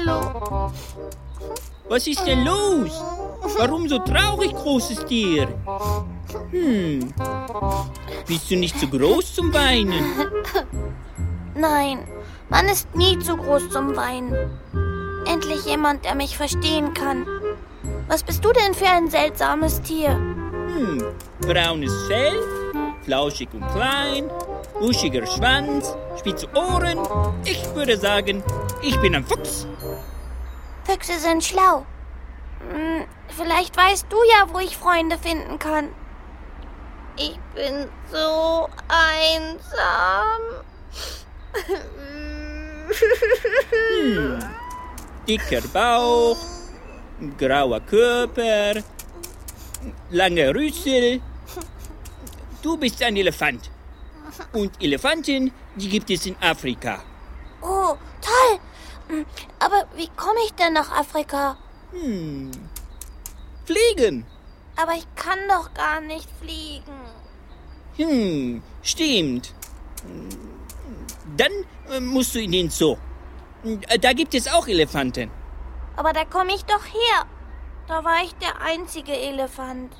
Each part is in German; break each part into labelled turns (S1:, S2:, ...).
S1: Hallo.
S2: Was ist denn los? Warum so traurig, großes Tier? Bist du nicht zu groß zum Weinen?
S1: Nein, man ist nie zu groß zum Weinen. Endlich jemand, der mich verstehen kann. Was bist du denn für ein seltsames Tier?
S2: Braunes Fell, flauschig und klein, buschiger Schwanz, spitze Ohren. Ich würde sagen, ich bin ein Fuchs.
S1: Füchse sind schlau. Vielleicht weißt du ja, wo ich Freunde finden kann. Ich bin so einsam.
S2: Dicker Bauch, grauer Körper, lange Rüssel. Du bist ein Elefant. Und Elefanten, die gibt es in Afrika.
S1: Oh, toll. Aber wie komme ich denn nach Afrika?
S2: Fliegen.
S1: Aber ich kann doch gar nicht fliegen.
S2: Stimmt. Dann musst du in den Zoo. Da gibt es auch Elefanten.
S1: Aber da komme ich doch her. Da war ich der einzige Elefant.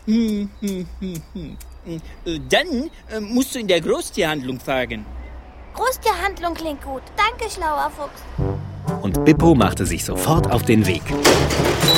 S2: Dann musst du in der Großtierhandlung fragen.
S1: Großtierhandlung klingt gut. Danke, schlauer Fuchs.
S3: Und Bippo machte sich sofort auf den Weg.